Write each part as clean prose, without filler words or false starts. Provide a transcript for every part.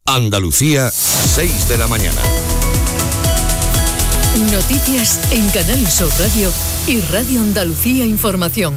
Andalucía, 6 de la mañana. Noticias en Canal Sur Radio y Radio Andalucía Información.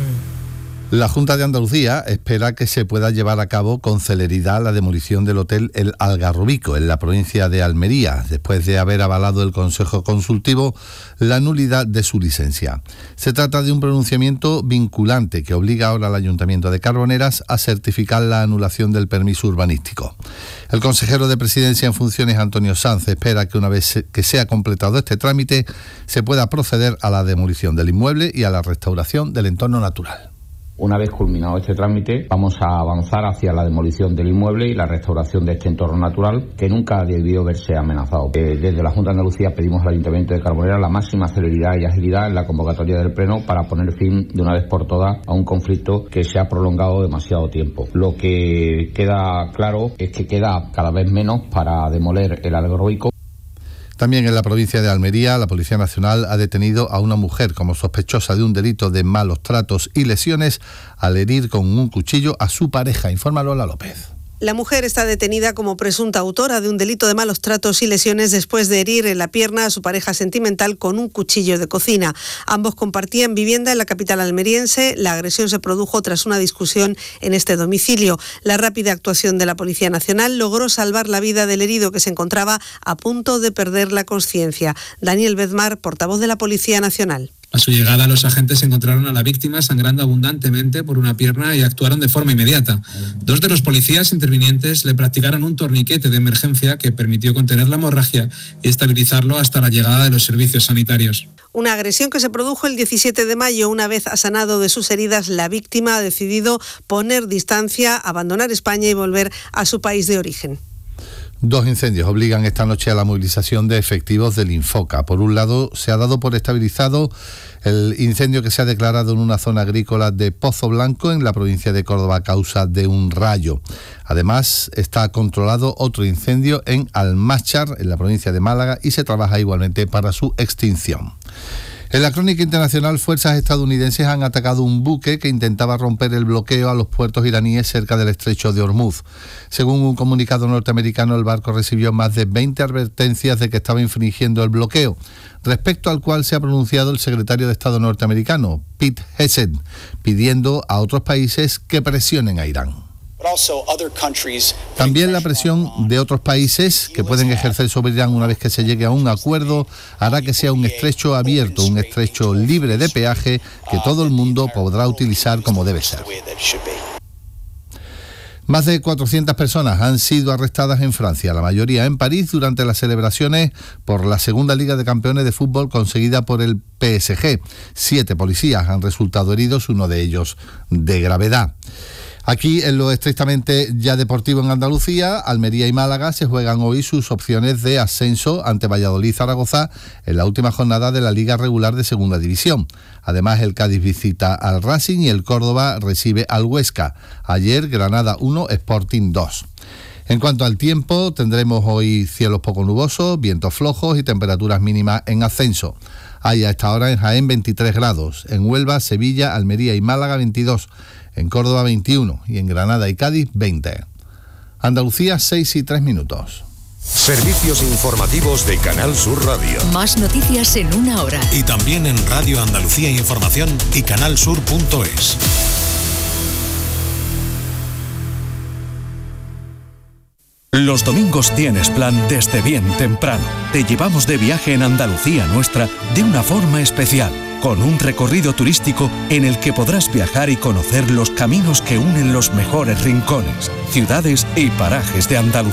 La Junta de Andalucía espera que se pueda llevar a cabo con celeridad la demolición del hotel El Algarrobico en la provincia de Almería, después de haber avalado el Consejo Consultivo la nulidad de su licencia. Se trata de un pronunciamiento vinculante que obliga ahora al Ayuntamiento de Carboneras a certificar la anulación del permiso urbanístico. El consejero de Presidencia en funciones, Antonio Sanz, espera que una vez que sea completado este trámite se pueda proceder a la demolición del inmueble y a la restauración del entorno natural. Una vez culminado este trámite, vamos a avanzar hacia la demolición del inmueble y la restauración de este entorno natural que nunca debió verse amenazado. Desde la Junta de Andalucía pedimos al Ayuntamiento de Carboneras la máxima celeridad y agilidad en la convocatoria del Pleno para poner fin de una vez por todas a un conflicto que se ha prolongado demasiado tiempo. Lo que queda claro es que queda cada vez menos para demoler el Algarrobico. También en la provincia de Almería, la Policía Nacional ha detenido a una mujer como sospechosa de un delito de malos tratos y lesiones al herir con un cuchillo a su pareja. Informa Lola López. La mujer está detenida como presunta autora de un delito de malos tratos y lesiones después de herir en la pierna a su pareja sentimental con un cuchillo de cocina. Ambos compartían vivienda en la capital almeriense. La agresión se produjo tras una discusión en este domicilio. La rápida actuación de la Policía Nacional logró salvar la vida del herido, que se encontraba a punto de perder la conciencia. Daniel Bedmar, portavoz de la Policía Nacional. A su llegada, los agentes encontraron a la víctima sangrando abundantemente por una pierna y actuaron de forma inmediata. Dos de los policías intervinientes le practicaron un torniquete de emergencia que permitió contener la hemorragia y estabilizarlo hasta la llegada de los servicios sanitarios. Una agresión que se produjo el 17 de mayo. Una vez sanado de sus heridas, la víctima ha decidido poner distancia, abandonar España y volver a su país de origen. Dos incendios obligan esta noche a la movilización de efectivos del Infoca. Por un lado, se ha dado por estabilizado el incendio que se ha declarado en una zona agrícola de Pozo Blanco, en la provincia de Córdoba, a causa de un rayo. Además, está controlado otro incendio en Almáchar, en la provincia de Málaga, y se trabaja igualmente para su extinción. En la crónica internacional, fuerzas estadounidenses han atacado un buque que intentaba romper el bloqueo a los puertos iraníes cerca del estrecho de Hormuz. Según un comunicado norteamericano, el barco recibió más de 20 advertencias de que estaba infringiendo el bloqueo, respecto al cual se ha pronunciado el secretario de Estado norteamericano, Pete Hegseth, pidiendo a otros países que presionen a Irán. También la presión de otros países que pueden ejercer sobre Irán una vez que se llegue a un acuerdo hará que sea un estrecho abierto, un estrecho libre de peaje que todo el mundo podrá utilizar como debe ser. Más de 400 personas han sido arrestadas en Francia, la mayoría en París, durante las celebraciones por la segunda Liga de Campeones de fútbol conseguida por el PSG. 7 policías han resultado heridos, uno de ellos de gravedad. Aquí, en lo estrictamente ya deportivo en Andalucía, Almería y Málaga se juegan hoy sus opciones de ascenso ante Valladolid y Zaragoza en la última jornada de la Liga Regular de Segunda División. Además, el Cádiz visita al Racing y el Córdoba recibe al Huesca. Ayer, Granada 1, Sporting 2. En cuanto al tiempo, tendremos hoy cielos poco nubosos, vientos flojos y temperaturas mínimas en ascenso. Hay a esta hora en Jaén 23 grados, en Huelva, Sevilla, Almería y Málaga 22, en Córdoba 21 y en Granada y Cádiz 20. Andalucía 6:03. Servicios informativos de Canal Sur Radio. Más noticias en una hora. Y también en Radio Andalucía Información y canalsur.es. Los domingos tienes plan desde bien temprano. Te llevamos de viaje en Andalucía nuestra de una forma especial, con un recorrido turístico en el que podrás viajar y conocer los caminos que unen los mejores rincones, ciudades y parajes de Andalucía.